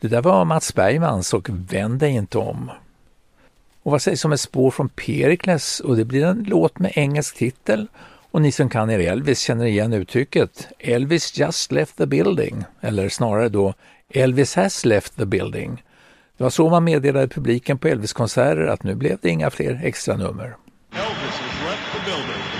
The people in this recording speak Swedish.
Det där var Mats Bergmans och Vänd dig inte om. Och vad sägs om ett spår från Perikles, och det blir en låt med engelsk titel, och ni som kan er Elvis känner igen uttrycket Elvis just left the building, eller snarare då Elvis has left the building. Det var så man meddelade publiken på Elvis-konserter att nu blev det inga fler extra nummer. Elvis has left the building.